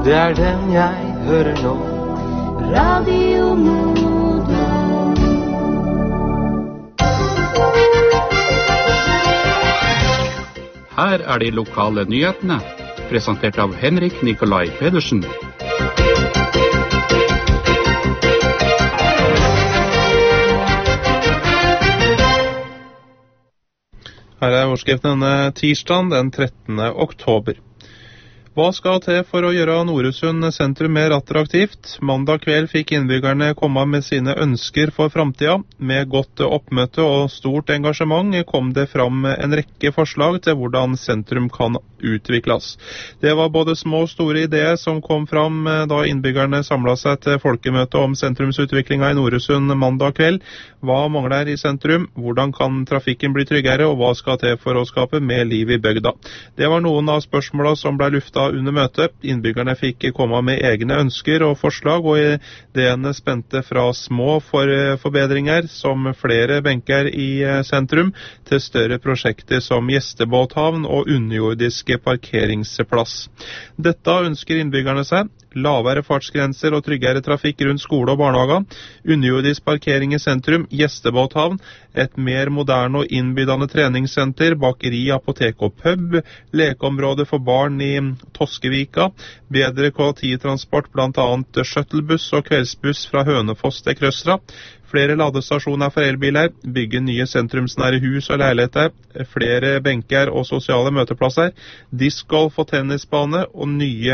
det den jeg hører nå. Radio Nordland. Her de lokale nyhetene, presentert av Henrik Nikolai Pedersen. Her overskriften denne tirsdagen, den 13. oktober. Hva skal til for å gjøre Noresund sentrum mer attraktivt? Mandag kveld fikk innbyggerne komme med sine ønsker for fremtiden. Med godt oppmøte og stort engasjement kom det fram en rekke forslag til hvordan sentrum kan utvikles. Det var både små og store ideer som kom fram da innbyggerne samlet seg til folkemøte om sentrumsutviklingen i Noresund mandag kveld. Hva mangler i sentrum? Hvordan kan trafikken bli tryggere? Og hva skal til for å skape mer liv i bygda? Det var noen av spørsmålene som ble luftet under møtet. Innbyggerne fikk komme med egne ønsker og forslag, og ideene spente fra små forbedringer som flere benker i sentrum, til større prosjekter som gjestebåthavn og underjordiske parkeringsplass. Dette ønsker innbyggerne seg. Lavere fartsgrenser og tryggere trafikk rundt skole og barnehager, underjordisk parkering i sentrum, gjestebåthavn, et mer moderne og innbydende treningssenter, bakeri, apotek og pub, lekeområde for barn i Toskevika, bedre kollektivtransport, blant annet shuttlebuss og kveldsbuss fra Hønefoss til Krøsra, flere ladestasjoner for elbiler, bygge nye sentrumsnære hus og leiligheter, flere benker og sosiale møteplasser, diskgolf og tennisbane og nye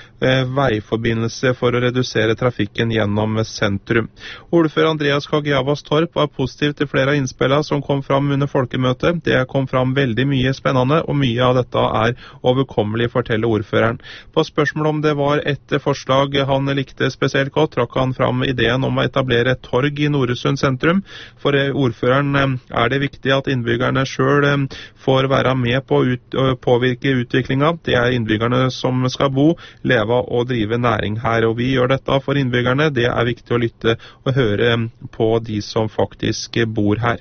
veiforbindelser for å redusere trafikken gjennom sentrum. Ordfører Andreas Kagiavas Torp var positiv til flere av innspillene som kom fram under folkemøtet. Det kom fram veldig mye spennende, og mye av dette overkommelig, forteller ordføreren. På spørsmål om det var et forslag han likte spesielt godt, trakk han fram ideen om å etablere et torg i Noresund sentrum. For ordføreren det viktig at innbyggerne selv får være med på å påvirke utviklingen. Det innbyggerne som skal bo, leve og drive næring her, og vi gjør dette for innbyggerne. Det viktig å lytte og høre på de som faktisk bor her.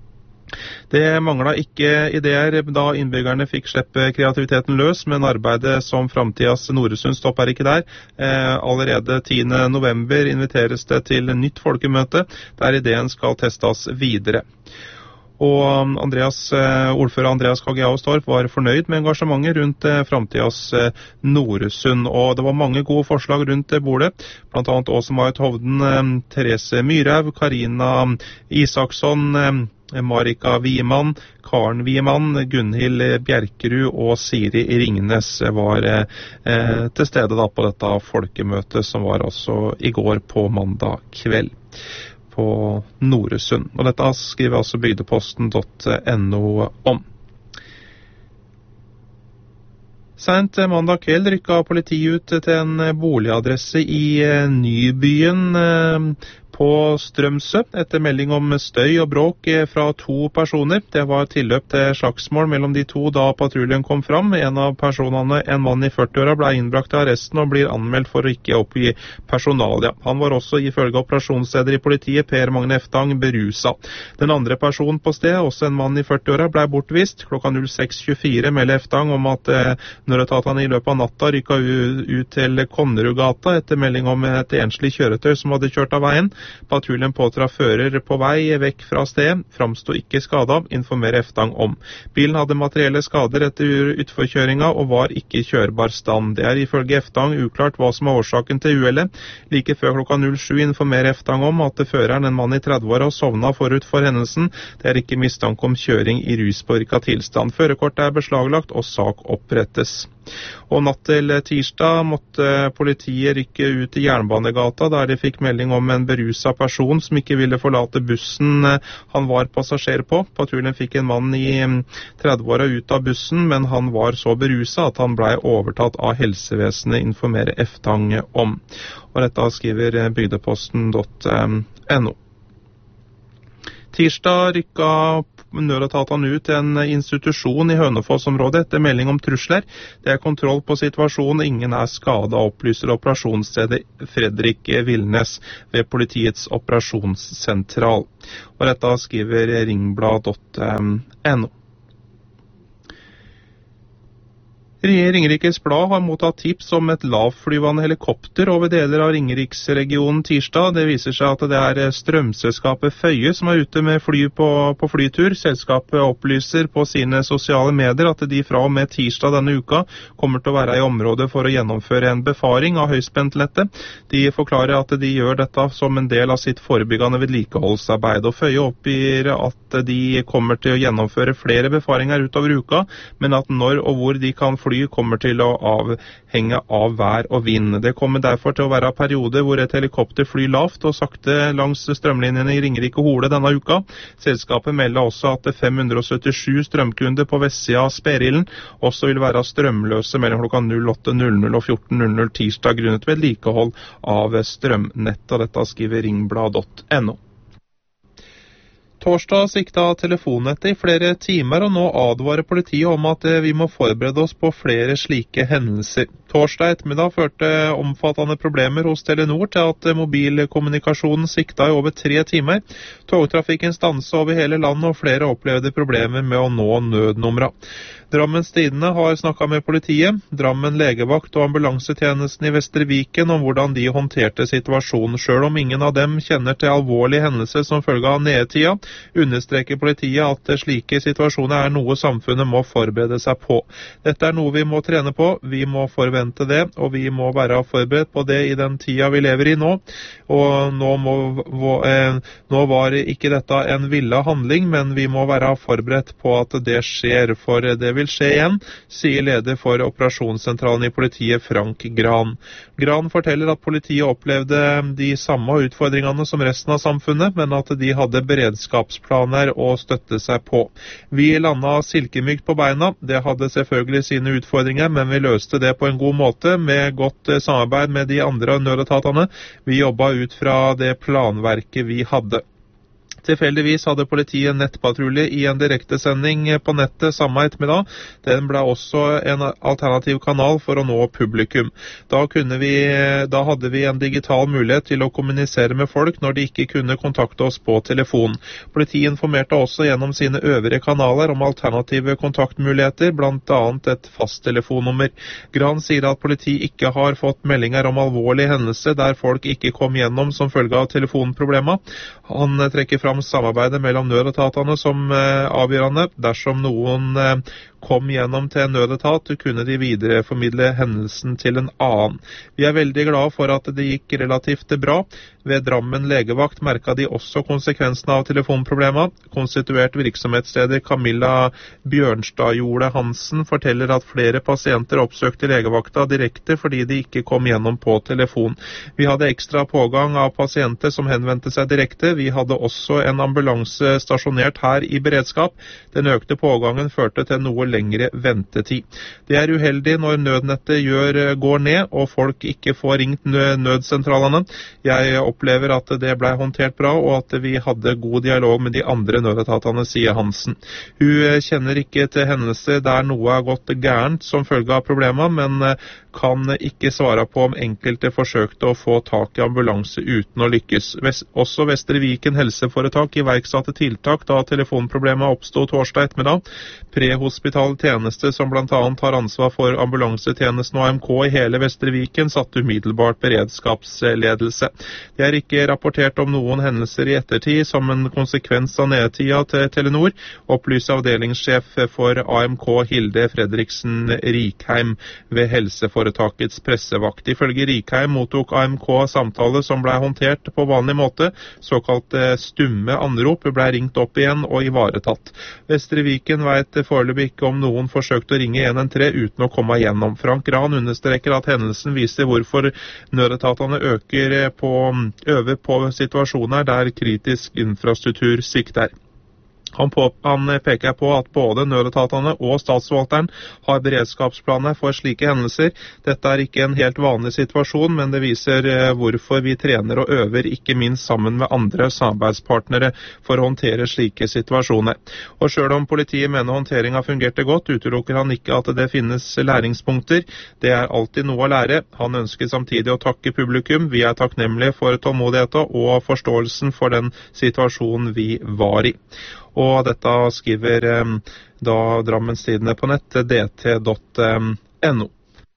Det manglet ikke ideer da innbyggerne fikk slippe kreativiteten løs, men arbeidet som fremtidas Noresund stopper ikke der. Allerede 10. november inviteres det til nytt folkemøte, der ideen skal testes videre. Og ordfører Andreas Kagiavas Torp var fornøyd med engasjementet rundt fremtidas Noresund, og det var mange gode forslag rundt bordet, blant annet Åse Marit Hovden, Therese Myrhaug, Karina Isaksson, Marika Wiemann, Karen Wiemann, Gunhild Bjerkerud og Siri Ringnes var til stede da på dette folkemøtet, som var altså i går på mandag kveld på Noresund. Og dette skriver altså bygdeposten.no om. Sent mandag kveld rykket politiet ut til en boligadresse i Nybyen på Strømsø, etter melding om støy og bråk fra to personer. Det var tilløp til slagsmål mellom de to da patruljen kom fram. En av personene, en mann i 40-åra, ble innbrakt til arresten og blir anmeldt for å ikke oppgi personalia. Han var også ifølge operasjonsleder i politiet, Per Magne Eftang, berusa. Den andre personen på stedet, også en mann i 40-åra, ble bortvist. Klokka 06.24 melder Eftang om at nødetatene i løpet av natta rykket ut til Konnerudgata etter melding om et enslig kjøretøy som hadde kjørt av veien. Patruljen påtraff fører på vei vekk fra stedet, framstod ikke skadet, informerer Eftang om. Bilen hadde materielle skader etter utforkjøringa og var ikke i kjørbar stand. Det ifølge Eftang uklart hva som årsaken til uhellet. Like før klokka 07 informerer Eftang om at føreren, en mann i 30-åra, sovna forut for hendelsen. Det ikke mistanke om kjøring i ruspåvirket tilstand. Førerkortet beslaglagt og sak opprettes. Og natt til tirsdag måtte politiet rykke ut i Jernbanegata, der de fikk melding om en berusa person som ikke ville forlate bussen han var passasjer på. Patruljen fikk en mann i 30-åra ut av bussen, men han var så berusa at han ble overtatt av helsevesenet, informerer Eftang om. Og dette skriver bygdeposten.no. Tirsdag rykket nødetatene ut til en institusjon i Hønefoss-området etter melding om trusler. Det kontroll på situasjonen, ingen skadet, opplyser operasjonsstedet Fredrik Vilnes ved politiets operasjonssentral. Og dette skriver ringblad.no. Ringerikes Blad har mottatt tips om et lavflyvende helikopter over deler av Ringeriksregionen tirsdag. Det viser seg at det er strømselskapet Føye som er ute med fly på flytur. Selskapet opplyser på sine sosiale medier at de fra og med tirsdag denne uka kommer til å være i området for å gjennomføre en befaring av høyspentlettet. De forklarer at de gjør dette som en del av sitt forebyggende vedlikeholdsarbeid. Og Føye oppgir at de kommer til å gjennomføre flere befaringer utover uka, men at når og hvor de kan fly kommer til å avhenge av vær og vind. Det kommer derfor til å være perioder hvor et helikopter flyr lavt og sakte langs strømlinjene i Ringerike og Hole denne uka. Selskapet melder også at 577 strømkunder på vestsida av Sperilden også vil være strømløse mellom klokka 08.00 og 14.00 tirsdag grunnet vedlikehold av strømnettet. Dette skriver ringblad.no. Torsdag sikta telefonnettet i flere timer, og nå advarer politiet om at vi må forberede oss på flere slike hendelser. Torsdag ettermiddag førte omfattende problemer hos Telenor til at mobilkommunikasjonen sikta i over 3 timer. Togtrafikken stanset over hele landet, og flere opplevde problemer med å nå nødnumra. Drammens Tidende har snakket med politiet, Drammen legevakt og ambulansetjenesten i Vestre Viken om hvordan de håndterte situasjonen. Selv om ingen av dem kjenner til alvorlige hendelser som følge av nedetida, understreker politiet at slike situasjoner er noe samfunnet må forberede seg på. Dette er noe vi må trene på, vi må forvente det, og vi må være forberedt på det i den tida vi lever i nå. Og nå var ikke dette en villet handling, men vi må være forberedt på at det skjer, for det vil skje igjen, sier leder for operasjonssentralen i politiet Frank Gran. Gran forteller at politiet opplevde de samme utfordringene som resten av samfunnet, men at de hadde beredskapsplaner å støtte seg på. Vi landet silkemykt på beina. Det hadde selvfølgelig sine utfordringer, men vi løste det på en god måte med godt samarbeid med de andre nødetatene. Vi jobbet ut fra det planverket vi hadde. Tilfeldigvis hadde politiet nettpatrulje i en direktesending på nettet samme ettermiddag. Den ble også en alternativ kanal for å nå publikum. Da hadde vi en digital mulighet til å kommunisere med folk når de ikke kunne kontakte oss på telefon. Politiet informerte også gjennom sine øvrige kanaler om alternative kontaktmuligheter, blant annet et fasttelefonnummer. Gran sier at politiet ikke har fått meldinger om alvorlige hendelser der folk ikke kom gjennom som følge av telefonproblemer. Han trekker fram samarbeidet mellom nødetatene som avgjørende. Dersom noen kom gjennom til en nødetat, kunne de videreformidle hendelsen til en annen. Vi er veldig glade for at det gikk relativt bra. Ved Drammen legevakt merket de også konsekvensene av telefonproblemer. Konstituert virksomhetsleder Camilla Bjørnstad-Jole Hansen forteller at flere pasienter oppsøkte legevakta direkte fordi de ikke kom gjennom på telefon. Vi hadde ekstra pågang av pasienter som henvendte seg direkte. Vi hadde også en ambulanse stasjonert her i beredskap. Den økte pågangen førte til noe lengre ventetid. Det er uheldig når nødnettet går ned og folk ikke får ringt nødsentralene. Jeg opplever at det ble håndtert bra og at vi hadde god dialog med de andre nødetatene, sier Hansen. Hun kjenner ikke til hendelser der noe har gått gærent som følge av problemer, men kan ikke svare på om enkelte forsøkte å få tak i ambulanse uten å lykkes. Også Vestre Viken helseforetak iverksatte tiltak da telefonproblemet oppstod torsdag ettermiddag. Prehospital tjeneste, som blant annet har ansvar for ambulansetjenesten og AMK i hele Vestre Viken, satte umiddelbart beredskapsledelse. Det er ikke rapportert om noen hendelser i ettertid som en konsekvens av nedetida til Telenor, opplyser avdelingssjef for AMK Hilde Fredriksen Rikheim ved helseforetakets pressevakt. Ifølge Rikheim mottok AMK samtale som ble håndtert på vanlig måte. Såkalte stumme anrop ble ringt opp igjen og ivaretatt. Vestre Viken vet foreløpig ikke om noen forsøkte å ringe 113 uten å komme igjennom. Frank Gran understreker at hendelsen viser hvorfor nødetatene øver på situasjoner der kritisk infrastruktur svikter. Han peker på at både nødetatene og statsforvalteren har beredskapsplaner for slike hendelser. Dette er ikke en helt vanlig situasjon, men det viser hvorfor vi trener og øver, ikke minst sammen med andre samarbeidspartnere, for å håndtere slike situasjoner. Og selv om politiet mener håndteringen fungerte godt, utelukker han ikke at det finnes læringspunkter. Det er alltid noe å lære. Han ønsker samtidig å takke publikum. Vi er takknemlige for tålmodigheten og forståelsen for den situasjonen vi var i. Og dette skriver da Drammens Tidende på nett, dt.no. .no.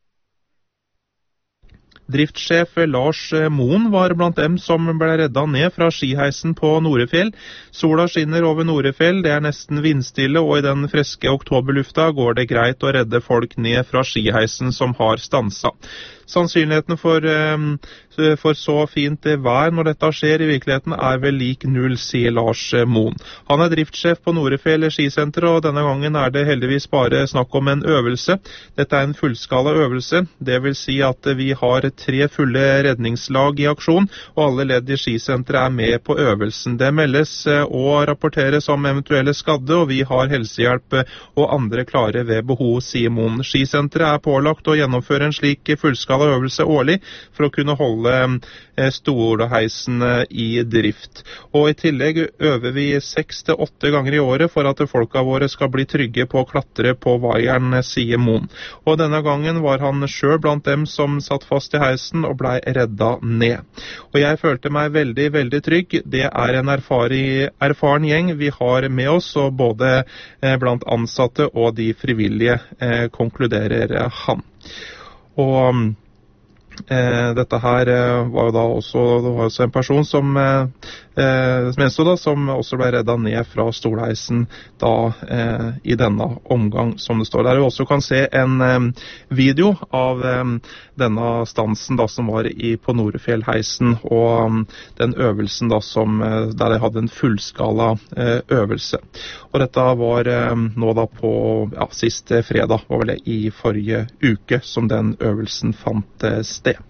Driftssjef Lars Moen var blant dem som ble redda ned fra skiheisen på Norefjell. Sola skinner over Norefjell, det nesten vindstille, og i den friske oktoberlufta går det greit å redde folk ned fra skiheisen som har stansa. Sannsynligheten for så fint vær når dette skjer i virkeligheten vel lik null, sier Lars Moen. Han driftssjef på Norefjell skisenter, og denne gangen det heldigvis bare snakk om en øvelse. Dette en fullskala øvelse, det vil si at vi har 3 fulle redningslag i aksjon, og alle ledd i skisenteret med på øvelsen. Det meldes og rapporteres om eventuelle skadde, og vi har helsehjelp og andre klare ved behov, sier Moen. Skisenteret pålagt å gjennomføre en slik fullskala øvelse årlig for å kunne holde storheisen i drift. Og i tillegg øver vi 6 til 8 ganger i året for at folka våre skal bli trygge på å klatre på vaieren, sier Moen. Og denne gangen var han selv blant dem som satt fast i heisen og ble redda ned. Og jeg følte meg veldig, veldig trygg. Det en erfaren gjeng vi har med oss, og både blant ansatte og de frivillige, konkluderer han. Og dette her var jo da også, det var også en person som også ble redda ned fra stolheisen da i denne omgang, som det står der. Vi også kan se en video av denne stansen da som var på Norefjellheisen, og den øvelsen da der de hadde en fullskala øvelse. Og dette var nå da på siste fredag, var vel det i forrige uke som den øvelsen fant sted.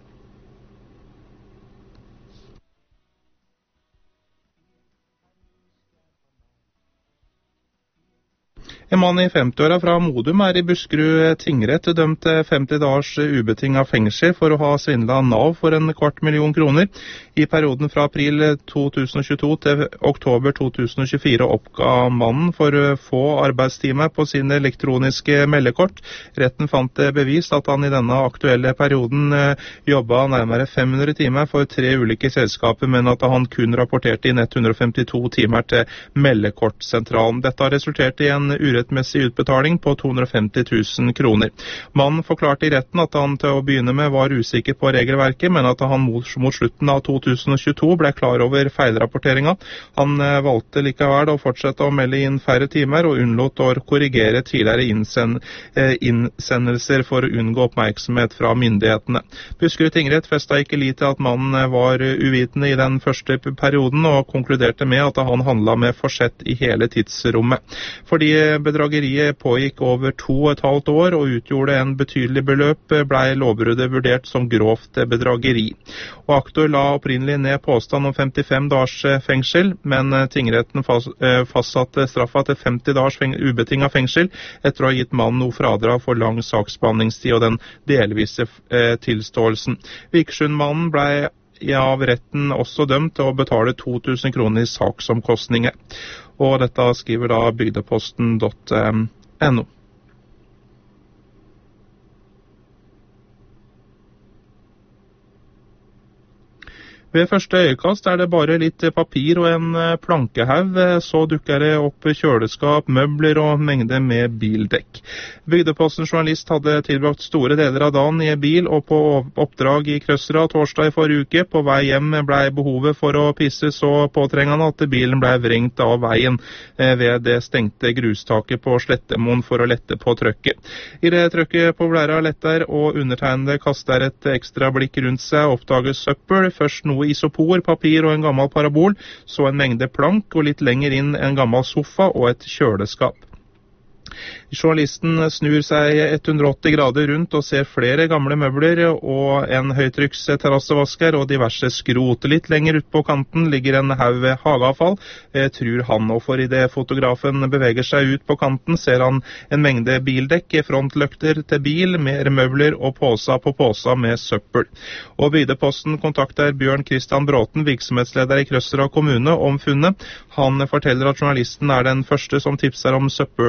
En mann i 50-åra fra Modum i Buskerud tingrett dømt til 50 dagers ubetinget fengsel for å ha svindlet Nav for 250 000 kroner. I perioden fra april 2022 til oktober 2024 oppga mannen for få arbeidstimer på sine elektroniske meldekort. Retten fant det bevist at han i denne aktuelle perioden jobbet nærmere 500 timer for 3 ulike selskaper, men at han kun rapporterte inn 152 timer til meldekortsentralen. Dette har resultert i en urettmessig utbetaling på 250 000 kroner. Mannen forklarte i retten at han til å begynne med var usikker på regelverket, men at han mot slutten av 2022 ble klar over feilrapporteringa. Han valgte likevel å fortsette å melde inn færre timer og unnlot å korrigere tidligere innsendelser for å unngå oppmerksomhet fra myndighetene. Buskerud tingrett festet ikke lit til at mannen var uvitende i den første perioden, og konkluderte med at han handlet med forsett i hele tidsrommet. Fordi bedrageriet pågikk over 2,5 år og utgjorde en betydelig beløp, ble lovbruddet vurdert som grovt bedrageri. Og aktor la opprinnelig ned påstand om 55 dagers fengsel, men tingretten fastsatte straffa til 50 dagers ubetinget fengsel etter å ha gitt mannen noe fradrag for lang saksbehandlingstid og den delvise tilståelsen. Vikersundmannen ble av retten også dømt til å betale 2000 kroner i saksomkostninger. Og dette skriver da bygdeposten.no. Ved første øyekast det bare litt papir og en plankehaug, så dukker det opp kjøleskap, møbler og mengde med bildekk. Bygdepostens journalist hadde tilbrakt store deler av dagen i bil og på oppdrag i Krøsra torsdag i forrige uke. På vei hjem ble behovet for å pisse så påtrengende at bilen ble vrengt av veien ved det stengte grustaket på Slettemoen for å lette på trøkket. I det trøkket på blæra letter og undertegnede kaster et ekstra blikk rundt seg, oppdages søppel, først noe isopor, papir og en gammel parabol, så en mengde plank og litt lenger inn en gammel sofa og et kjøleskap. Journalisten snur seg 180 grader rundt og ser flere gamle møbler og en høytrykks terrassevasker og diverse skrot. Litt lenger ut på kanten ligger en haug hageavfall, tror han, og for i det fotografen beveger seg ut på kanten ser han en mengde bildekk, frontløkter til bil, mer møbler og poser på poser med søppel. Og Bygdeposten kontakter Bjørn Kristian Bråten, virksomhetsleder i Krøsra kommune, om funnet. Han forteller at journalisten den første som tipser om søppelfunnet.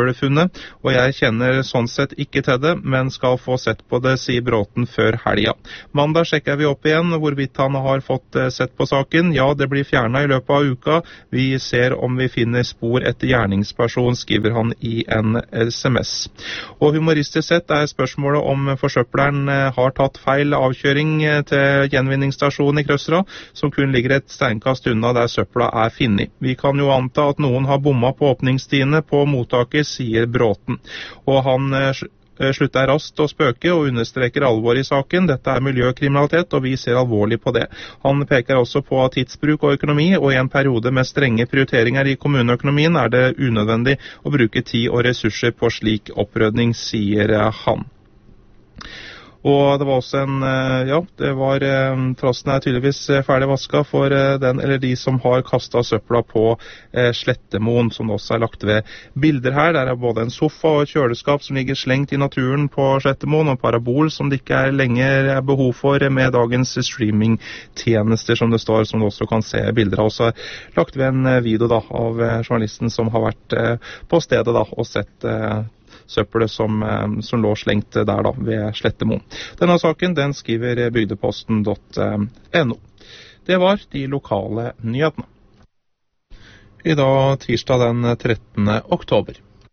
og jeg kjenner sånn sett ikke til det, men skal få sett på det, sier Bråten før helga. Mandag sjekker vi opp igjen hvorvidt han har fått sett på saken. Ja, det blir fjernet i løpet av uka. Vi ser om vi finner spor etter gjerningsperson, skriver han i en SMS. Og humoristisk sett er spørsmålet om forsøpleren har tatt feil avkjøring til gjenvinningsstasjonen i Krøsra, som kun ligger et steinkast unna der søpla er finnet. Vi kan jo anta at noen har bomma på åpningstidene på mottaket, sier Bråten. Og han slutter raskt å spøke og understreker alvor i saken. Dette er miljøkriminalitet, og vi ser alvorlig på det. Han peker også på tidsbruk og økonomi, og i en periode med strenge prioriteringer i kommuneøkonomien er det unødvendig å bruke tid og ressurser på slik opprydning, sier han. Og det var også trassen er tydeligvis ferdig vasket for den eller de som har kastet søpla på Slettemoen, som også er lagt ved bilder her. Der er både en sofa og et kjøleskap som ligger slengt i naturen på Slettemoen, og en parabol som det ikke lenger er behov for med dagens streamingtjenester, som det står, som du også kan se bilder av. Også lagt ved en video av journalisten som har vært på stedet og sett søppelet som lå slengt der ved Slettemoen. Denne saken den skriver bygdeposten.no. Det var de lokale nyhetene. I dag tirsdag den 13. oktober.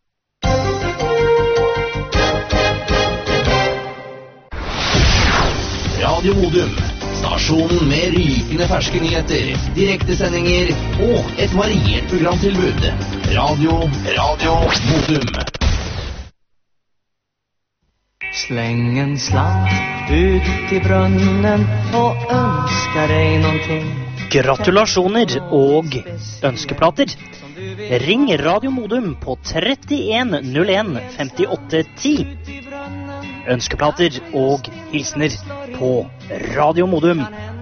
Radio Modum, stasjonen med rykende ferske nyheter, direktesendinger og et variert programtilbud. Radio Modum. Släng en slant ut i brunnen og ønsker deg någonting. Gratulasjoner og ønskeplater. Ring Radio Modum på 31 01 58 10. Ønskeplater og hilsener på Radio Modum